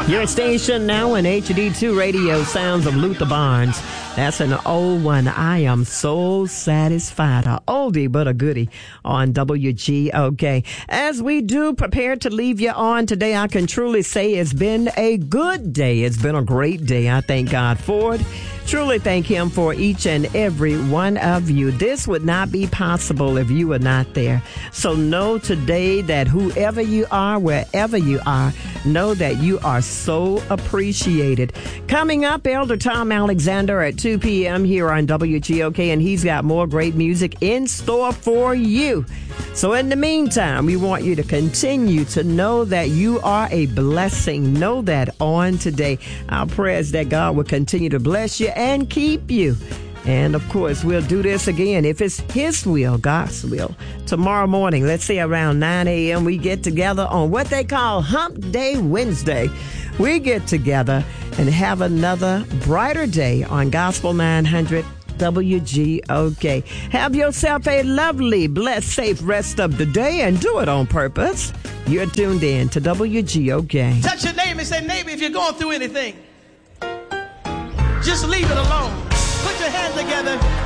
Your station now in HD2 Radio, sounds of Luther Barnes. That's an old one. I am so satisfied. A oldie but a goodie on WGOK. As we do prepare to leave you on today, I can truly say it's been a good day. It's been a great day. I thank God for it. Truly thank Him for each and every one of you. This would not be possible if you were not there. So know today that whoever you are, wherever you are, know that you are so appreciated. Coming up, Elder Tom Alexander at 2 p.m. here on WGOK, and he's got more great music in store for you. So in the meantime, we want you to continue to know that you are a blessing. Know that on today. Our prayer is that God will continue to bless you and keep you. And, of course, we'll do this again, if it's His will, God's will. Tomorrow morning, let's say around 9 a.m., we get together on what they call Hump Day Wednesday. We get together and have another brighter day on Gospel 900 WGOK. Have yourself a lovely, blessed, safe rest of the day and do it on purpose. You're tuned in to WGOK. Touch your neighbor and say, neighbor, if you're going through anything, just leave it alone. Put your hands together.